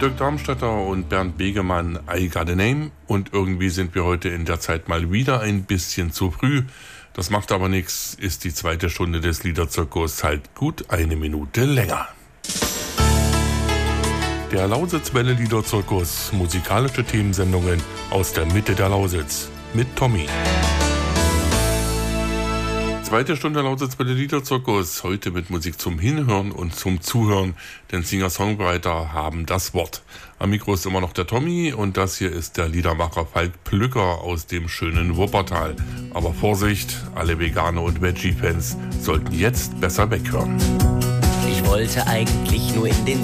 Dirk Darmstädter und Bernd Begemann, I Got a Name. Und irgendwie sind wir heute in der Zeit mal wieder ein bisschen zu früh. Das macht aber nichts, ist die zweite Stunde des Liederzirkus halt gut eine Minute länger. Der Lausitzwelle Liederzirkus, musikalische Themensendungen aus der Mitte der Lausitz mit Tommy. Zweite Stunde Lausitzwelle Liederzirkus, heute mit Musik zum Hinhören und zum Zuhören, denn Singer-Songwriter haben das Wort. Am Mikro ist immer noch der Tommy und das hier ist der Liedermacher Falk Plücker aus dem schönen Wuppertal. Aber Vorsicht, alle Veganer und Veggie-Fans sollten jetzt besser weghören. Ich wollte eigentlich nur in den